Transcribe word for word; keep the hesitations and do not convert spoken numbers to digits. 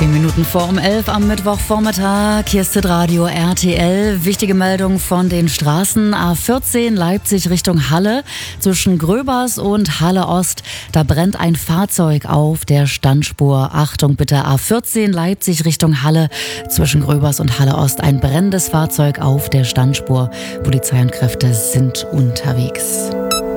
Zehn Minuten vor um elf am Mittwochvormittag. Hier ist Radio R T L. Wichtige Meldung von den Straßen. A vierzehn Leipzig Richtung Halle. Zwischen Gröbers und Halle Ost. Da brennt ein Fahrzeug auf der Standspur. Achtung bitte, A vierzehn Leipzig Richtung Halle. Zwischen Gröbers und Halle Ost. Ein brennendes Fahrzeug auf der Standspur. Polizei und Kräfte sind unterwegs.